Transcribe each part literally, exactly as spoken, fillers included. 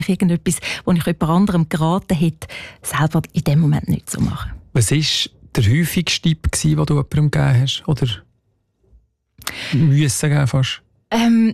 irgendetwas, wo ich jemand anderem geraten hätte, selber in dem Moment nicht so machen. Was war der häufigste Tipp, den du jemandem gegeben hast? Oder müssen geben fast? Ähm,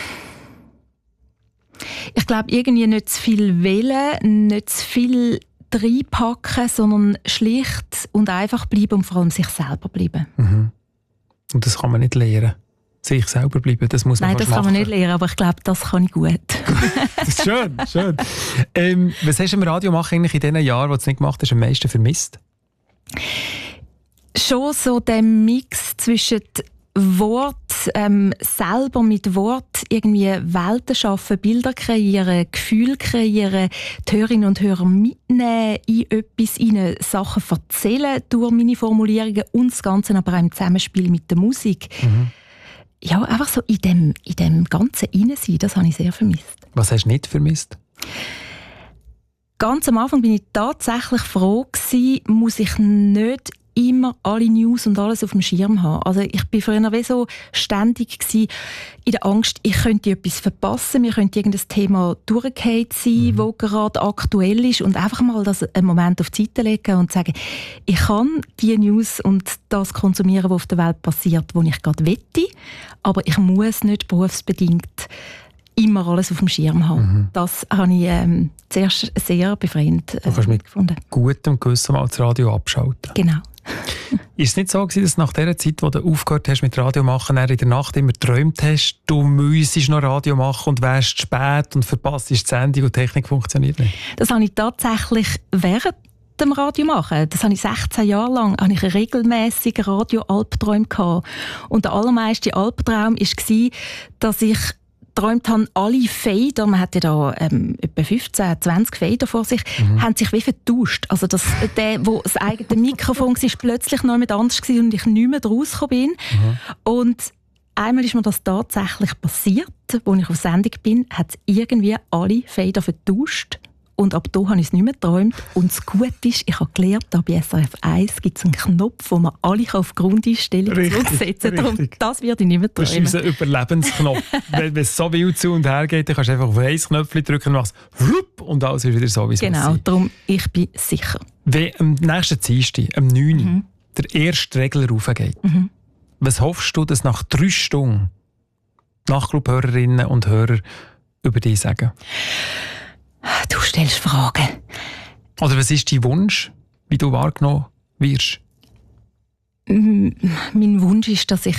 ich glaube, irgendwie nicht zu viel wählen, nicht zu viel reinpacken, sondern schlicht und einfach bleiben und vor allem sich selber bleiben. Mhm. Und das kann man nicht lernen. Sich selber bleiben, das muss man Nein, das machen. kann man nicht lernen, aber ich glaube, das kann ich gut. Das ist schön, schön. Ähm, was hast du im Radio machen eigentlich in den Jahren, wo du es nicht gemacht hast, am meisten vermisst? Schon so der Mix zwischen Wort, ähm, selber mit Wort irgendwie Welten schaffen, Bilder kreieren, Gefühle kreieren, die Hörerinnen und Hörer mitnehmen, in etwas, ihnen Sachen erzählen durch meine Formulierungen und das Ganze aber auch im Zusammenspiel mit der Musik. Mhm. Ja, einfach so in dem, in dem Ganzen Innensein, das habe ich sehr vermisst. Was hast du nicht vermisst? Ganz am Anfang bin ich tatsächlich froh gewesen, muss ich nicht immer alle News und alles auf dem Schirm haben. Also ich bin früher wie so ständig gewesen, in der Angst, ich könnte etwas verpassen, mir könnte irgendein Thema durchgefallen sein, mhm. wo gerade aktuell ist und einfach mal das einen Moment auf die Seite legen und sagen, ich kann die News und das konsumieren, was auf der Welt passiert, wo ich gerade wette, aber ich muss nicht berufsbedingt immer alles auf dem Schirm haben. Mhm. Das habe ich ähm, zuerst sehr befreiend äh, du kannst mit gefunden. Gutem Gewissen mal das Radio abschalten. Genau. Ist es nicht so gewesen, dass nach der Zeit, wo du aufgehört hast mit Radio machen, in der Nacht immer geträumt hast, du müsstest noch Radio machen und wärst spät und verpasst die Sendung und die Technik funktioniert nicht? Das habe ich tatsächlich während dem Radio machen. Das habe ich sechzehn Jahre lang habe ich regelmässig Radio-Albträume gehabt. Und der allermeiste Albtraum war, dass ich geträumt haben, alle Fader, man hatte da ähm, etwa fünfzehn, zwanzig Fader vor sich, mhm. haben sich wie vertauscht. Also das, der, wo das eigene Mikrofon war, plötzlich noch jemand anders gewesen und ich nicht mehr rausgekommen bin. Mhm. Und einmal ist mir das tatsächlich passiert, als ich auf Sendung bin, hat es irgendwie alle Fader vertauscht. Und ab da habe ich es nicht mehr geträumt. Und das Gute ist, ich habe gelernt, da bei S R F eins gibt es einen Knopf, wo man alle auf Grundeinstellung zurücksetzen kann. Darum, das werde ich nicht mehr träumen. Das ist unser Überlebensknopf. Wenn es so wild zu und her geht, dann kannst du einfach auf ein Knöpfchen drücken und machst und alles ist wieder so, wie es genau, muss sein. Darum, ich bin sicher. Wenn am nächsten Dienstag, am neunten Mhm. der erste Regler raufgeht, mhm. was hoffst du, dass nach drei Stunden Nachtclub-Hörerinnen und Hörer über dich sagen? Du stellst Fragen. Oder was ist dein Wunsch, wie du wahrgenommen wirst? M- mein Wunsch ist, dass ich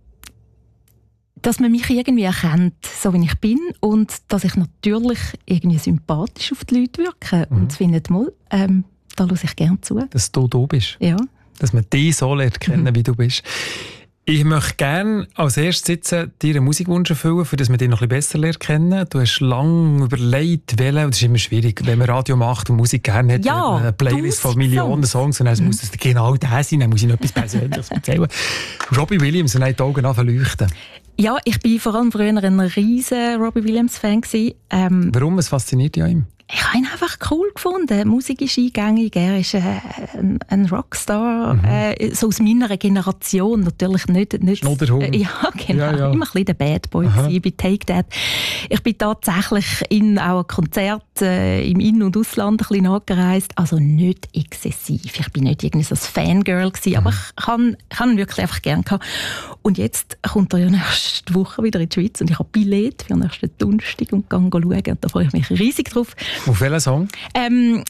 dass man mich irgendwie erkennt, so wie ich bin, und dass ich natürlich irgendwie sympathisch auf die Leute wirke. Mhm. Und findet mal, ähm, da höre ich gerne zu. Dass du da bist? Ja. Dass man dich so lernt kennen, mhm. wie du bist. Ich möchte gerne als erstes sitzen, dir einen Musikwunsch erfüllen, für dass man dich noch ein bisschen besser lernt kennen. Du hast lange überlegt, welchen, und das ist immer schwierig, wenn man Radio macht und Musik gerne hat, ja, eine Playlist von Millionen Songs, und dann mhm. muss es genau der sein, dann muss ich noch etwas Persönliches erzählen. Robbie Williams, und dann die Augen anfangen leuchten. Ja, ich war vor allem früher ein riesen Robbie Williams-Fan. Ähm, Warum? Was fasziniert dich an ihm? Ich habe ihn einfach cool gefunden. Die Musik ist eingängig, er ist äh, ein, ein Rockstar, mhm. äh, so aus meiner Generation, natürlich nicht... nicht Schnodderhund. Äh, ja, genau, ja, ja. Immer ein bisschen der Bad Boy gewesen, bei Take That. Ich bin tatsächlich in auch ein Konzert äh, im In- und Ausland ein bisschen nachgereist, also nicht exzessiv. Ich bin nicht irgendwie so ein Fangirl gewesen, mhm. aber ich habe ihn wirklich einfach gerne gehabt. Und jetzt kommt er ja nächste Woche wieder in die Schweiz und ich habe Billett für nächsten Donnerstag und gehe schauen, und da freue ich mich riesig drauf. Auf welchen Song? Ähm,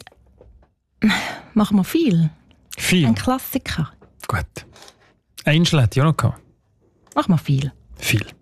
machen wir viel. Viel? Ein Klassiker. Gut. Angel hat ja noch gehabt. Machen wir viel. Viel.